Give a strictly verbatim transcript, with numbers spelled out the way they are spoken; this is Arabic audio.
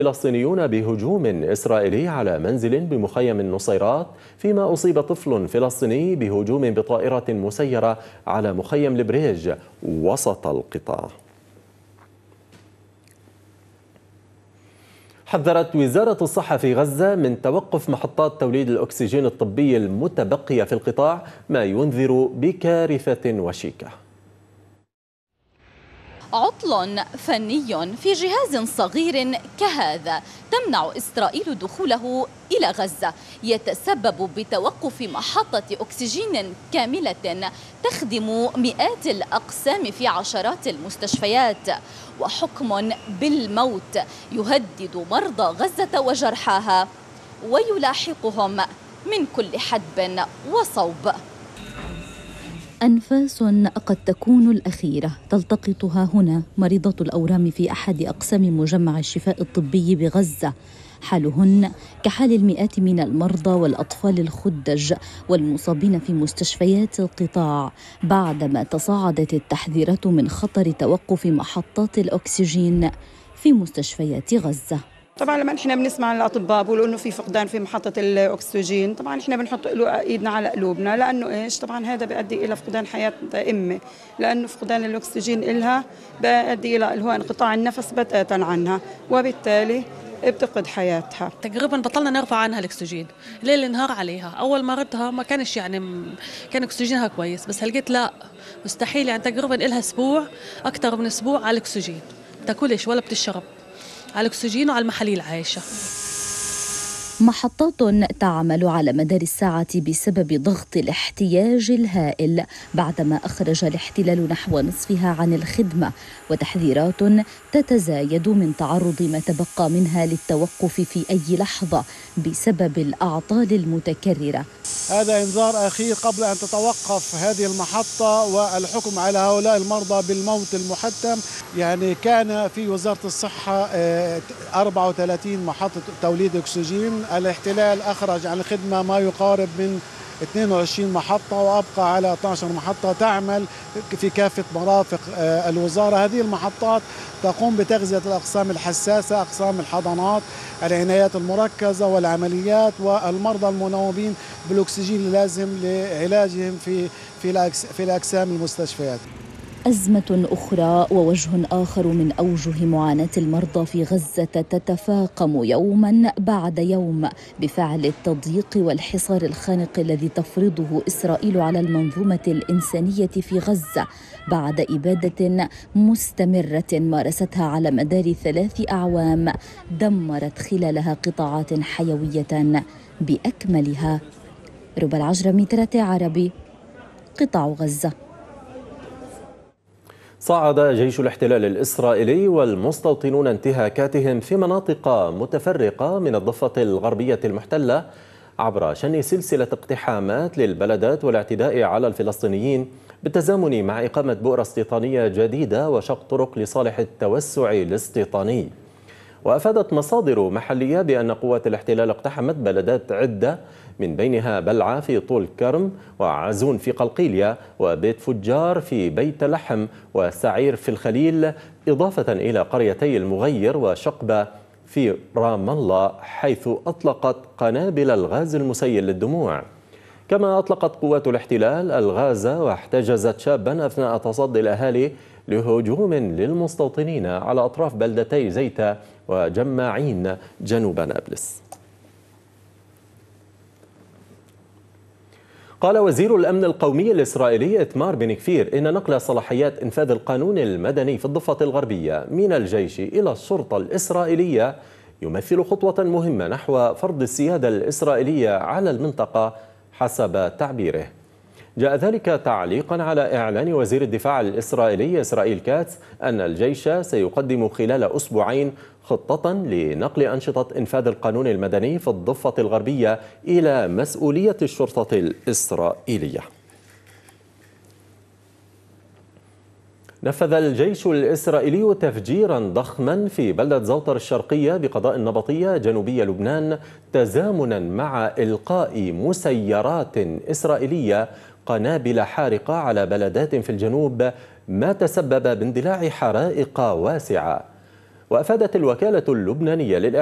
فلسطينيون بهجوم إسرائيلي على منزل بمخيم النصيرات، فيما أصيب طفل فلسطيني بهجوم بطائرة مسيرة على مخيم البريج وسط القطاع. حذرت وزارة الصحة في غزة من توقف محطات توليد الأكسجين الطبي المتبقية في القطاع، ما ينذر بكارثة وشيكة. عطل فني في جهاز صغير كهذا تمنع إسرائيل دخوله إلى غزة، يتسبب بتوقف محطة أكسجين كاملة تخدم مئات الأقسام في عشرات المستشفيات، وحكم بالموت يهدد مرضى غزة وجرحاها ويلاحقهم من كل حدب وصوب. أنفاس قد تكون الأخيرة تلتقطها هنا مريضة الأورام في أحد أقسام مجمع الشفاء الطبي بغزة، حالهن كحال المئات من المرضى والأطفال الخدج والمصابين في مستشفيات القطاع، بعدما تصاعدت التحذيرات من خطر توقف محطات الأكسجين في مستشفيات غزة. طبعا لما احنا بنسمع الاطباء بيقولوا انه في فقدان في محطه الاكسجين، طبعا احنا بنحط له ايدنا على قلوبنا، لانه ايش طبعا هذا بيؤدي الى فقدان حياه امه، لانه فقدان الاكسجين لها بيؤدي الى اللي هو انقطاع النفس بتاتا عنها، وبالتالي بتفقد حياتها. تقريبا بطلنا نرفع عنها الاكسجين ليل نهار عليها. اول ما ردها ما كانش يعني كان اكسجينها كويس، بس لقيت لا مستحيل، يعني تقريبا لها اسبوع اكثر من اسبوع على الاكسجين، تاكلش ولا بتشرب، على الأكسجين وعلى المحاليل عايشة. محطات تعمل على مدار الساعة بسبب ضغط الاحتياج الهائل، بعدما أخرج الاحتلال نحو نصفها عن الخدمة، وتحذيرات تتزايد من تعرض ما تبقى منها للتوقف في أي لحظة بسبب الأعطال المتكررة. هذا إنذار أخير قبل أن تتوقف هذه المحطة والحكم على هؤلاء المرضى بالموت المحتم. يعني كان في وزارة الصحة أربعة وثلاثين محطة توليد أكسجين، الاحتلال أخرج عن الخدمة ما يقارب من اثنين وعشرين محطة، وأبقى على اثنتي عشرة محطة تعمل في كافة مرافق الوزارة. هذه المحطات تقوم بتغذية الأقسام الحساسة، أقسام الحضانات، العنايات المركزة والعمليات، والمرضى المنوبين بالأكسجين اللازم لعلاجهم في في الأقسام المستشفيات. أزمة أخرى ووجه آخر من أوجه معاناة المرضى في غزة تتفاقم يوما بعد يوم بفعل التضييق والحصار الخانق الذي تفرضه إسرائيل على المنظومة الإنسانية في غزة، بعد إبادة مستمرة مارستها على مدار ثلاث أعوام دمرت خلالها قطاعات حيوية بأكملها. ربى العجرمي، ثلاثة عربي، قطاع غزة. صعد جيش الاحتلال الإسرائيلي والمستوطنون انتهاكاتهم في مناطق متفرقة من الضفة الغربية المحتلة عبر شن سلسلة اقتحامات للبلدات والاعتداء على الفلسطينيين، بالتزامن مع إقامة بؤرة استيطانية جديدة وشق طرق لصالح التوسع الاستيطاني. وأفادت مصادر محلية بأن قوات الاحتلال اقتحمت بلدات عدة، من بينها بلعة في طول كرم، وعزون في قلقيلية، وبيت فجار في بيت لحم، وسعير في الخليل، إضافة إلى قريتي المغير وشقبة في رام الله، حيث أطلقت قنابل الغاز المسيل للدموع. كما أطلقت قوات الاحتلال الغاز واحتجزت شابا أثناء تصدي الأهالي لهجوم للمستوطنين على أطراف بلدتي زيتة وجماعين جنوب نابلس. قال وزير الأمن القومي الإسرائيلي إتمار بن كفير إن نقل صلاحيات إنفاذ القانون المدني في الضفة الغربية من الجيش إلى الشرطة الإسرائيلية يمثل خطوة مهمة نحو فرض السيادة الإسرائيلية على المنطقة حسب تعبيره. جاء ذلك تعليقا على إعلان وزير الدفاع الإسرائيلي إسرائيل كاتس أن الجيش سيقدم خلال أسبوعين خطة لنقل أنشطة إنفاذ القانون المدني في الضفة الغربية إلى مسؤولية الشرطة الإسرائيلية. نفذ الجيش الإسرائيلي تفجيرا ضخما في بلدة زوطر الشرقية بقضاء النبطية جنوبي لبنان، تزامنا مع إلقاء مسيرات إسرائيلية قنابل حارقة على بلدات في الجنوب، ما تسبب باندلاع حرائق واسعة. وأفادت الوكالة اللبنانية